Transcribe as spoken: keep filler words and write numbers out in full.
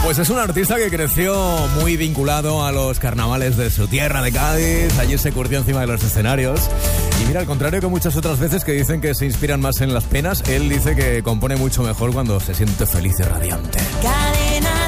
Pues es un artista que creció muy vinculado a los carnavales de su tierra de Cádiz. Allí se curtió encima de los escenarios. Y mira, al contrario que muchas otras veces que dicen que se inspiran más en las penas, él dice que compone mucho mejor cuando se siente feliz y radiante. Cadena